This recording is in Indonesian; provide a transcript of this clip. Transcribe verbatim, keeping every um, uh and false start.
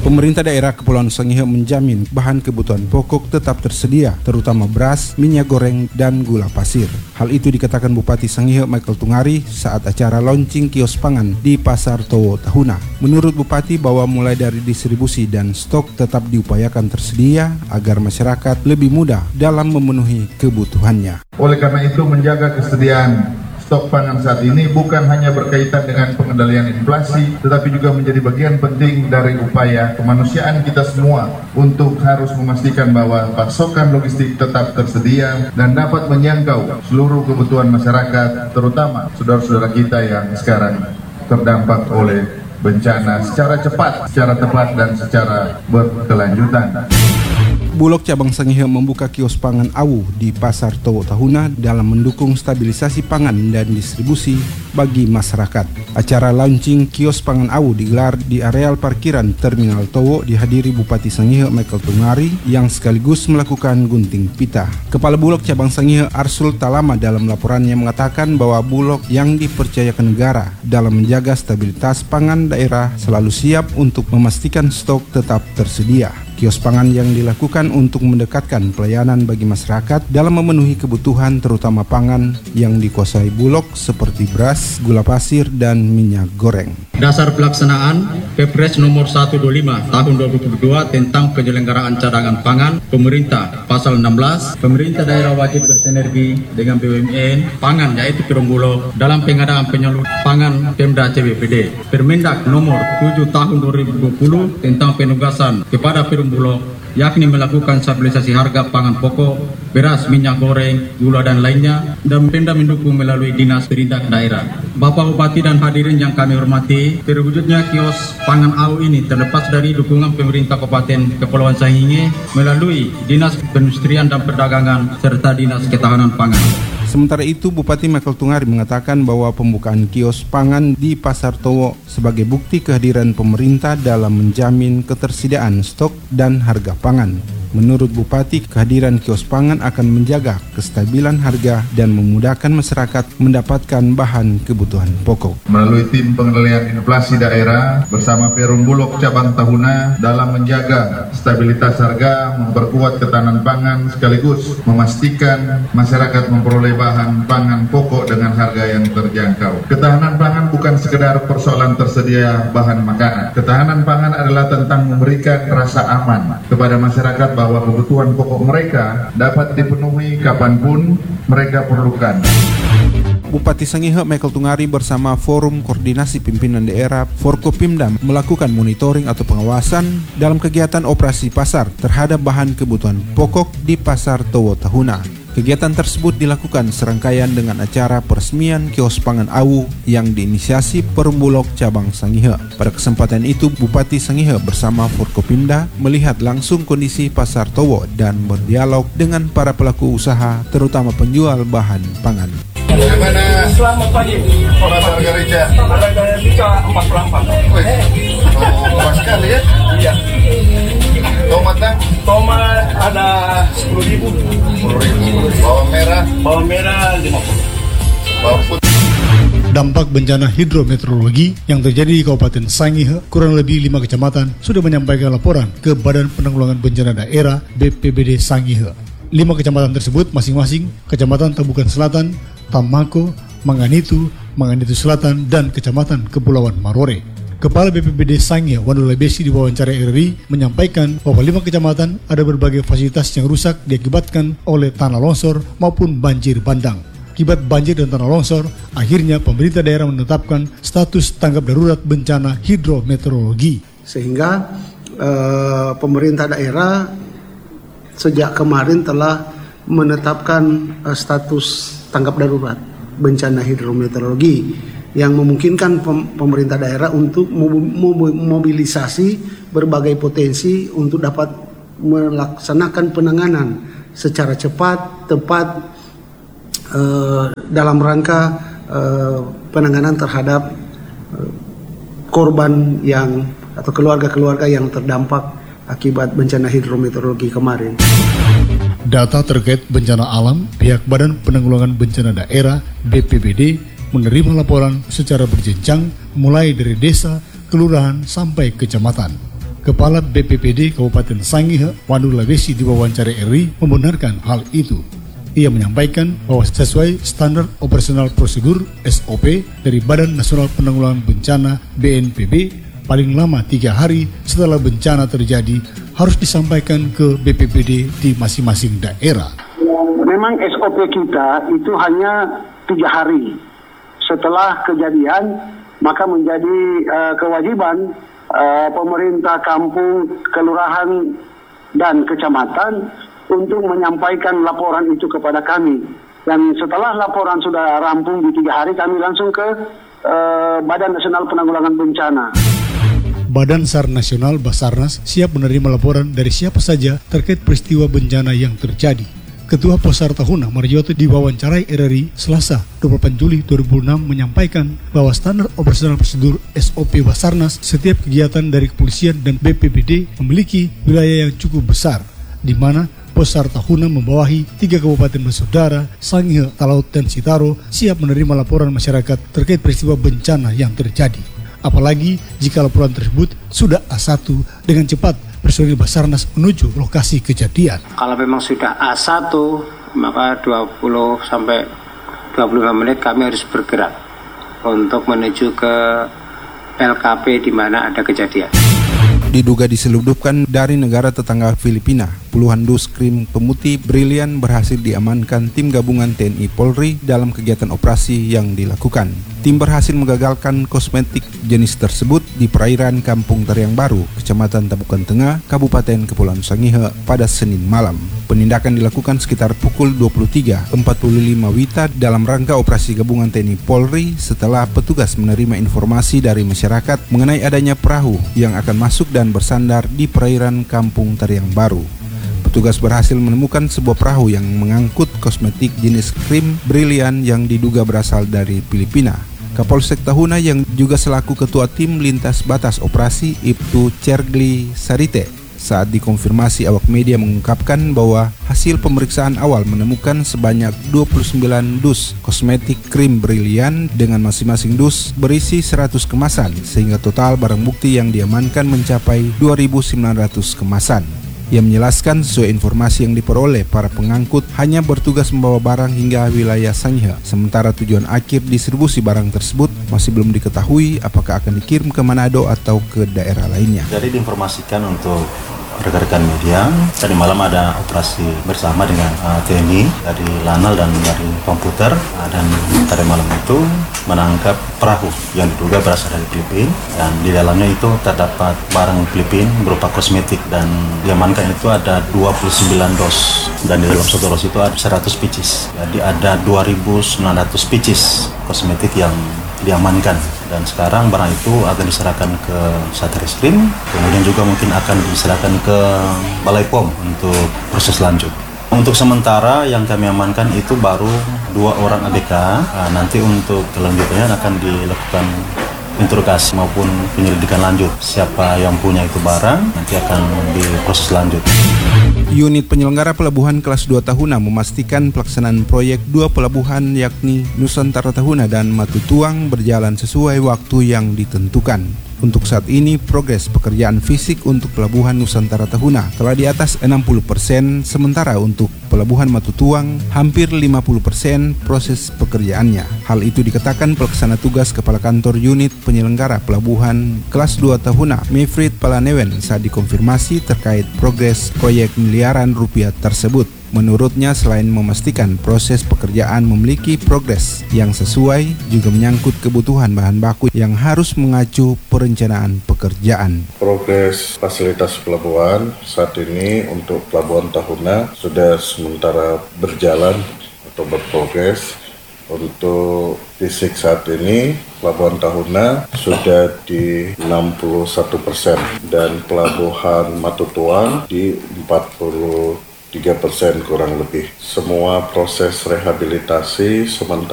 Pemerintah daerah Kepulauan Sangihe menjamin bahan kebutuhan pokok tetap tersedia, terutama beras, minyak goreng, dan gula pasir. Hal itu dikatakan Bupati Sangihe Michael Tungari saat acara launching kios pangan di Pasar Towo Tahuna. Menurut Bupati bahwa mulai dari distribusi dan stok tetap diupayakan tersedia agar masyarakat lebih mudah dalam memenuhi kebutuhannya. Oleh karena itu menjaga kesediaan stok pangan saat ini bukan hanya berkaitan dengan pengendalian inflasi, tetapi juga menjadi bagian penting dari upaya kemanusiaan kita semua untuk harus memastikan bahwa pasokan logistik tetap tersedia dan dapat menjangkau seluruh kebutuhan masyarakat, terutama saudara-saudara kita yang sekarang terdampak oleh bencana secara cepat, secara tepat, dan secara berkelanjutan. Bulog Cabang Sangihe membuka kios pangan Awu di Pasar Towo Tahuna dalam mendukung stabilisasi pangan dan distribusi bagi masyarakat. Acara launching kios pangan Awu digelar di areal parkiran Terminal Towo dihadiri Bupati Sangihe Michael Tungari yang sekaligus melakukan gunting pita. Kepala Bulog Cabang Sangihe Arsul Talama dalam laporannya mengatakan bahwa Bulog yang dipercayakan negara dalam menjaga stabilitas pangan daerah selalu siap untuk memastikan stok tetap tersedia. Kios pangan yang dilakukan untuk mendekatkan pelayanan bagi masyarakat dalam memenuhi kebutuhan terutama pangan yang dikuasai Bulog seperti beras, gula pasir, dan minyak goreng. Dasar pelaksanaan Kepres nomor seratus dua puluh lima tahun dua ribu dua puluh dua tentang penyelenggaraan cadangan pangan pemerintah pasal enam belas, pemerintah daerah wajib bersinergi dengan B U M N pangan yaitu Perum Bulog dalam pengadaan penyalur pangan Pemda C B P D. Permendak nomor tujuh tahun dua ribu dua puluh tentang penugasan kepada Perum Bulog yakni melakukan stabilisasi harga pangan pokok, beras, minyak goreng, gula dan lainnya, dan Pemda mendukung melalui Dinas Perindak Daerah. Bapak Bupati dan hadirin yang kami hormati, terwujudnya kios pangan Awu ini terlepas dari dukungan pemerintah Kabupaten Kepulauan Sangihe melalui Dinas Perindustrian dan Perdagangan serta Dinas Ketahanan Pangan. Sementara itu, Bupati Michael Tungari mengatakan bahwa pembukaan kios pangan di Pasar Towo sebagai bukti kehadiran pemerintah dalam menjamin ketersediaan stok dan harga pangan. Menurut Bupati, kehadiran kios pangan akan menjaga kestabilan harga dan memudahkan masyarakat mendapatkan bahan kebutuhan pokok. Melalui tim pengendalian inflasi daerah bersama Perum Bulog Cabang Tahuna dalam menjaga stabilitas harga, memperkuat ketahanan pangan sekaligus memastikan masyarakat memperoleh bahan pangan pokok dengan harga yang terjangkau. Ketahanan pangan bukan sekedar persoalan tersedia bahan makanan. Ketahanan pangan adalah tentang memberikan rasa aman kepada masyarakat bahwa kebutuhan pokok mereka dapat dipenuhi kapanpun mereka perlukan. Bupati Sangihe Michael Tungari bersama Forum Koordinasi Pimpinan Daerah Forkopimda melakukan monitoring atau pengawasan dalam kegiatan operasi pasar terhadap bahan kebutuhan pokok di Pasar Towo Tahuna. Kegiatan tersebut dilakukan serangkaian dengan acara peresmian kios pangan Awu yang diinisiasi Perum Bulog Cabang Sangihe. Pada kesempatan itu, Bupati Sangihe bersama Forkopimda melihat langsung kondisi Pasar Towo dan berdialog dengan para pelaku usaha, terutama penjual bahan pangan. Bagaimana? Selamat pagi. Pasar Garica. Harga rica empat puluh empat. Oh, pas sekali ya? Iya. Tomatnya? Tomat ada sepuluh ribu. sepuluh ribu. Bawang merah? Bawang merah lima puluh. Bawang putih? Dampak bencana hidrometeorologi yang terjadi di Kabupaten Sangihe, kurang lebih lima kecamatan sudah menyampaikan laporan ke Badan Penanggulangan Bencana Daerah B P B D Sangihe. Lima kecamatan tersebut masing-masing Kecamatan Tabukan Selatan, Tamako, Manganitu, Manganitu Selatan, dan Kecamatan Kepulauan Marore. Kepala B P B D Sangihe, Wandula Besi, di wawancara R R I menyampaikan bahwa lima kecamatan ada berbagai fasilitas yang rusak diakibatkan oleh tanah longsor maupun banjir bandang. Akibat banjir dan tanah longsor, akhirnya pemerintah daerah menetapkan status tanggap darurat bencana hidrometeorologi. Sehingga eh, pemerintah daerah sejak kemarin telah menetapkan eh, status tanggap darurat bencana hidrometeorologi yang memungkinkan pem- pemerintah daerah untuk memobilisasi berbagai potensi untuk dapat melaksanakan penanganan secara cepat, tepat eh, dalam rangka eh, penanganan terhadap eh, korban yang atau keluarga-keluarga yang terdampak akibat bencana hidrometeorologi kemarin. Data terkait bencana alam, pihak Badan Penanggulangan Bencana Daerah B P B D menerima laporan secara berjenjang mulai dari desa, kelurahan, sampai kecamatan. Kepala B P P D Kabupaten Sangihe, Pandu Labesi, diwawancarai R I membenarkan hal itu. Ia menyampaikan bahwa sesuai standar operasional prosedur S O P dari Badan Nasional Penanggulangan Bencana B N P B, paling lama tiga hari setelah bencana terjadi harus disampaikan ke B P P D di masing-masing daerah. Memang S O P kita itu hanya tiga hari setelah kejadian, maka menjadi uh, kewajiban uh, pemerintah kampung, kelurahan, dan kecamatan untuk menyampaikan laporan itu kepada kami. Dan setelah laporan sudah rampung di tiga hari, kami langsung ke uh, Badan Nasional Penanggulangan Bencana. Badan SAR Nasional Basarnas siap menerima laporan dari siapa saja terkait peristiwa bencana yang terjadi. Ketua Posar Tahuna Marjoto diwawancarai R R I Selasa dua puluh delapan Juli dua ribu enam menyampaikan bahwa standar operasional prosedur S O P Basarnas setiap kegiatan dari kepolisian dan B P B D memiliki wilayah yang cukup besar, di mana Posar Tahuna membawahi tiga kabupaten bersaudara, Sangihe, Talaut, dan Sitaro siap menerima laporan masyarakat terkait peristiwa bencana yang terjadi. Apalagi jika laporan tersebut sudah A satu, dengan cepat personil Basarnas menuju lokasi kejadian. Kalau memang sudah A satu, maka dua puluh sampai dua puluh lima menit kami harus bergerak untuk menuju ke L K P di mana ada kejadian. Diduga diselundupkan dari negara tetangga Filipina, puluhan dus krim pemutih brilian berhasil diamankan tim gabungan T N I Polri dalam kegiatan operasi yang dilakukan. Tim berhasil menggagalkan kosmetik jenis tersebut di perairan Kampung Tariang Baru, Kecamatan Tabukan Tengah, Kabupaten Kepulauan Sangihe pada Senin malam. Penindakan dilakukan sekitar pukul dua puluh tiga empat puluh lima W I B dalam rangka operasi gabungan T N I Polri setelah petugas menerima informasi dari masyarakat mengenai adanya perahu yang akan masuk dan bersandar di perairan Kampung Tariang Baru. Petugas berhasil menemukan sebuah perahu yang mengangkut kosmetik jenis krim brilian yang diduga berasal dari Filipina. Kapolsek Tahuna yang juga selaku ketua tim lintas batas operasi Ibtu Cergli Sarite saat dikonfirmasi awak media mengungkapkan bahwa hasil pemeriksaan awal menemukan sebanyak dua puluh sembilan dus kosmetik krim brilian dengan masing-masing dus berisi seratus kemasan, sehingga total barang bukti yang diamankan mencapai dua ribu sembilan ratus kemasan. Ia menjelaskan sesuai informasi yang diperoleh, para pengangkut hanya bertugas membawa barang hingga wilayah Sangihe, sementara tujuan akhir distribusi barang tersebut masih belum diketahui apakah akan dikirim ke Manado atau ke daerah lainnya. Jadi diinformasikan untuk rekan-rekan media, tadi malam ada operasi bersama dengan uh, T N I dari Lanal dan dari komputer, uh, dan tadi malam itu menangkap perahu yang diduga berasal dari Filipina, dan di dalamnya itu terdapat barang Filipina berupa kosmetik, dan diamankan itu ada dua puluh sembilan dos, dan di dalam satu dos itu ada seratus pieces. Jadi ada dua ribu sembilan ratus pieces kosmetik yang diamankan, dan sekarang barang itu akan diserahkan ke Satreskrim, kemudian juga mungkin akan diserahkan ke Balai P O M untuk proses lanjut. Untuk sementara yang kami amankan itu baru dua orang A B K. Nah, nanti untuk kelanjutannya akan dilakukan interogasi maupun penyelidikan lanjut. Siapa yang punya itu barang nanti akan diproses lanjut. Unit penyelenggara pelabuhan kelas dua Tahuna memastikan pelaksanaan proyek dua pelabuhan yakni Nusantara Tahuna dan Matutuang berjalan sesuai waktu yang ditentukan. Untuk saat ini, progres pekerjaan fisik untuk pelabuhan Nusantara Tahuna telah di atas enam puluh persen, sementara untuk pelabuhan Matutuang hampir lima puluh persen proses pekerjaannya. Hal itu dikatakan pelaksana tugas Kepala Kantor Unit Penyelenggara Pelabuhan Kelas dua Tahuna, Mefrit Palanewen, saat dikonfirmasi terkait progres proyek miliaran rupiah tersebut. Menurutnya, selain memastikan proses pekerjaan memiliki progres yang sesuai, juga menyangkut kebutuhan bahan baku yang harus mengacu perencanaan pekerjaan. Progres fasilitas pelabuhan saat ini untuk Pelabuhan Tahuna sudah sementara berjalan atau berprogres. Untuk fisik saat ini Pelabuhan Tahuna sudah di enam puluh satu persen dan Pelabuhan Matutuang di empat puluh tiga persen kurang lebih. Semua proses rehabilitasi sementara